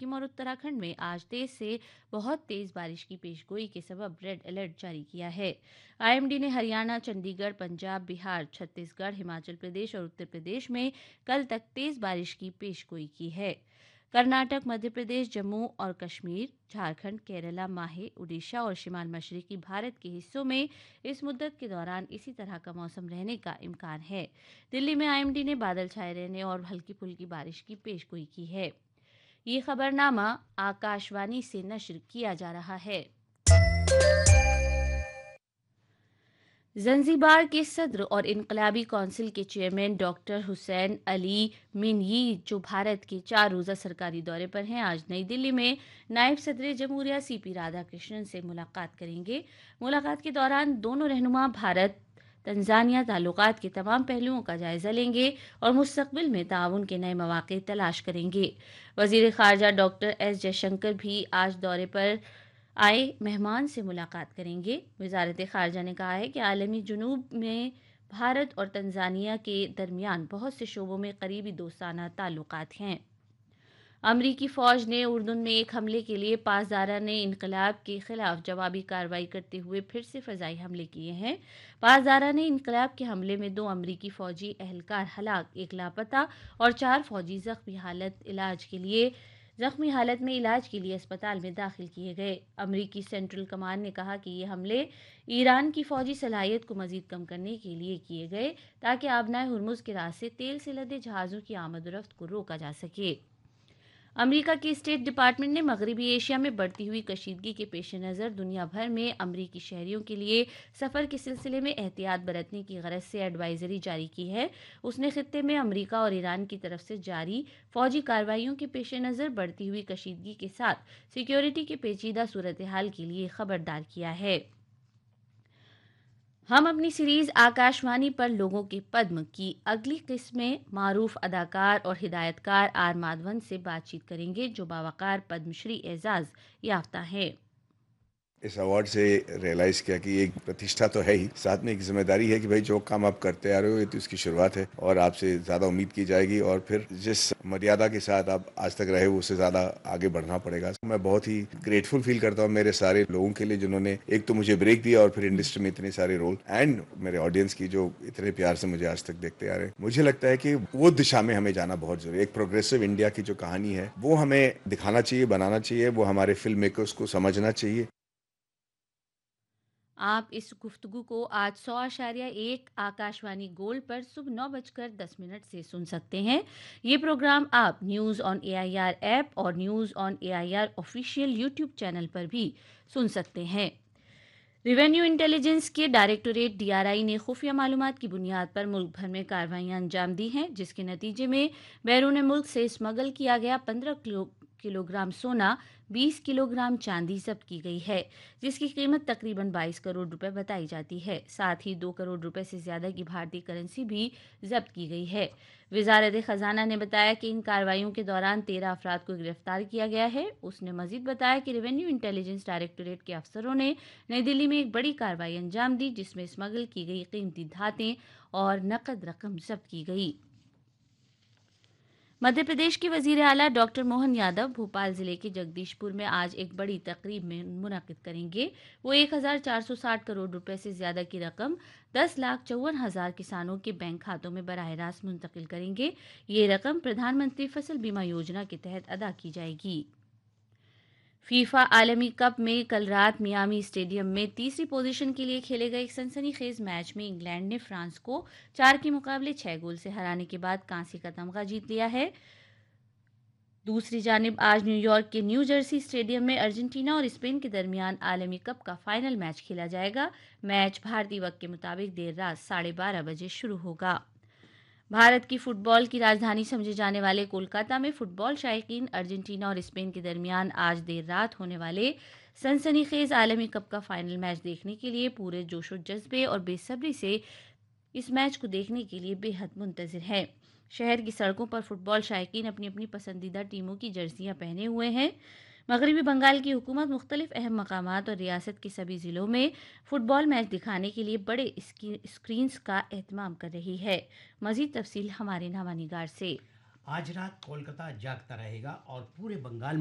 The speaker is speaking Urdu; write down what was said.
سکم اور اتراکھنڈ میں آج تیز سے بہت تیز بارش کی پیشگوئی کے سبب ریڈ الرٹ جاری کیا ہے۔ آئی ایم ڈی نے ہریانہ، چنڈی گڑھ، پنجاب، بہار، چھتیس گڑھ، ہماچل پردیش اور اتر پردیش میں کل تک تیز بارش کی پیشگوئی کی ہے۔ کرناٹک، مدھیہ پردیش، جموں اور کشمیر، جھارکھنڈ، کیرالہ، ماہے، اڈیشہ اور شمال مشرقی بھارت کے حصوں میں اس مدت کے دوران اسی طرح کا موسم رہنے کا امکان ہے۔ دلی میں آئی ایم ڈی نے بادل چھائے رہنے اور ہلکی پھلکی بارش کی پیشگوئی کی ہے۔ یہ خبرنامہ آکاشوانی سے نشر کیا جا رہا ہے۔ زنزیبار کے صدر اور انقلابی کونسل کے چیئرمین ڈاکٹر حسین علی منیی، جو بھارت کے 4 روزہ سرکاری دورے پر ہیں، آج نئی دلی میں نائب صدر جمہوریہ سی پی رادھا کرشنن سے ملاقات کریں گے۔ ملاقات کے دوران دونوں رہنما بھارت تنزانیہ تعلقات کے تمام پہلوؤں کا جائزہ لیں گے اور مستقبل میں تعاون کے نئے مواقع تلاش کریں گے۔ وزیر خارجہ ڈاکٹر ایس جے شنکر بھی آج دورے پر آئے مہمان سے ملاقات کریں گے۔ وزارت خارجہ نے کہا ہے کہ عالمی جنوب میں بھارت اور تنزانیہ کے درمیان بہت سے شعبوں میں قریبی دوستانہ تعلقات ہیں۔ امریکی فوج نے اردن میں ایک حملے کے لیے پاسداران انقلاب کے خلاف جوابی کارروائی کرتے ہوئے پھر سے فضائی حملے کیے ہیں۔ پاسداران انقلاب کے حملے میں 2 امریکی فوجی اہلکار ہلاک، 1 لاپتہ اور 4 فوجی زخمی حالت میں علاج کے لیے اسپتال میں داخل کیے گئے۔ امریکی سینٹرل کمانڈ نے کہا کہ یہ حملے ایران کی فوجی صلاحیت کو مزید کم کرنے کے لیے کیے گئے تاکہ آبنائے ہرمز کے راستے تیل سے لدے جہازوں کی آمد و رفت کو روکا جا سکے۔ امریکہ کے اسٹیٹ ڈپارٹمنٹ نے مغربی ایشیا میں بڑھتی ہوئی کشیدگی کے پیش نظر دنیا بھر میں امریکی شہریوں کے لیے سفر کے سلسلے میں احتیاط برتنے کی غرض سے ایڈوائزری جاری کی ہے۔ اس نے خطے میں امریکہ اور ایران کی طرف سے جاری فوجی کارروائیوں کے پیش نظر بڑھتی ہوئی کشیدگی کے ساتھ سیکیورٹی کے پیچیدہ صورتحال کے لیے خبردار کیا ہے۔ ہم اپنی سیریز آکاشوانی پر لوگوں کے پدم کی اگلی قسط میں معروف اداکار اور ہدایت کار آر مادھون سے بات چیت کریں گے، جو باوقار پدم شری اعزاز یافتہ ہیں۔ اس ایوارڈ سے ریئلائز کیا کہ ایک پرتیشٹھا تو ہے ہی، ساتھ میں ایک ذمہ داری ہے کہ بھائی جو کام آپ کرتے آ رہے ہو یہ تو اس کی شروعات ہے اور آپ سے زیادہ امید کی جائے گی اور پھر جس مریادا کے ساتھ آپ آج تک رہے اس سے زیادہ آگے بڑھنا پڑے گا۔ میں بہت ہی گریٹفل فیل کرتا ہوں میرے سارے لوگوں کے لیے جنہوں نے ایک تو مجھے بریک دیا اور پھر انڈسٹری میں اتنے سارے رول، اینڈ میرے آڈینس کی جو اتنے پیار سے مجھے آج تک دیکھتے آ رہے ہیں۔ مجھے لگتا ہے کہ وہ دشا میں ہمیں جانا بہت ضروری ہے۔ ایک پروگریسو انڈیا کی جو کہانی ہے وہ ہمیں دکھانا چاہیے، بنانا چاہیے، وہ ہمارے فلم میکرز کو سمجھنا چاہیے۔ آپ اس گفتگو کو آج 100.1 آکاشوانی گولڈ پر صبح 9:10 سے سن سکتے ہیں۔ یہ پروگرام آپ news on a I R app اور news on a I R official YouTube channel پر بھی سن سکتے ہیں۔ ریونیو انٹیلیجنس کے ڈائریکٹوریٹ ڈی آر آئی نے خفیہ معلومات کی بنیاد پر ملک بھر میں کارروائیاں انجام دی ہیں، جس کے نتیجے میں بیرون ملک سے اسمگل کیا گیا 15 کلو گرام سونا، 20 کلو گرام چاندی ضبط کی گئی ہے، جس کی قیمت تقریباً 22 کروڑ روپے بتائی جاتی ہے۔ ساتھ ہی 2 کروڑ روپے سے زیادہ کی بھارتی کرنسی بھی ضبط کی گئی ہے۔ وزارت خزانہ نے بتایا کہ ان کارروائیوں کے دوران 13 افراد کو گرفتار کیا گیا ہے۔ اس نے مزید بتایا کہ ریونیو انٹیلیجنس ڈائریکٹوریٹ کے افسروں نے نئی دلی میں ایک بڑی کارروائی انجام دی، جس میں اسمگل کی گئی قیمتی دھاتیں اور نقد رقم ضبط کی گئی۔ مدھیہ پردیش کے وزیر اعلیٰ ڈاکٹر موہن یادو بھوپال ضلع کے جگدیش پور میں آج ایک بڑی تقریب میں منعقد کریں گے۔ وہ 1460 کروڑ روپے سے زیادہ کی رقم 10,54,000 کسانوں کے بینک کھاتوں میں براہ راست منتقل کریں گے۔ یہ رقم پردھان منتری فصل بیمہ یوجنا کے تحت ادا کی جائے گی۔ فیفا عالمی کپ میں کل رات میامی اسٹیڈیم میں تیسری پوزیشن کے لیے کھیلے گئے ایک سنسنی خیز میچ میں انگلینڈ نے فرانس کو 4 کے مقابلے 6 گول سے ہرانے کے بعد کانسی کا تمغہ جیت لیا ہے۔ دوسری جانب آج نیو یارک کے نیو جرسی اسٹیڈیم میں ارجنٹینا اور اسپین کے درمیان عالمی کپ کا فائنل میچ کھیلا جائے گا۔ میچ بھارتی وقت کے مطابق دیر رات 12:30 بجے شروع ہوگا۔ بھارت کی فٹ بال کی راجدھانی سمجھے جانے والے کولکاتہ میں فٹ بال شائقین ارجنٹینا اور اسپین کے درمیان آج دیر رات ہونے والے سنسنی خیز عالمی کپ کا فائنل میچ دیکھنے کے لیے پورے جوش و جذبے اور بے صبری سے اس میچ کو دیکھنے کے لیے بے حد منتظر ہیں۔ شہر کی سڑکوں پر فٹ بال شائقین اپنی اپنی پسندیدہ ٹیموں کی جرسیاں پہنے ہوئے ہیں۔ مغربی بنگال کی حکومت مختلف اہم مقامات اور ریاست کے سبھی ضلعوں میں فٹ بال میچ دکھانے کے لیے بڑے اسکرینز کا اہتمام کر رہی ہے۔ مزید تفصیل ہمارے نامہ نگار سے۔ آج رات کولکاتہ جاگتا رہے گا اور پورے بنگال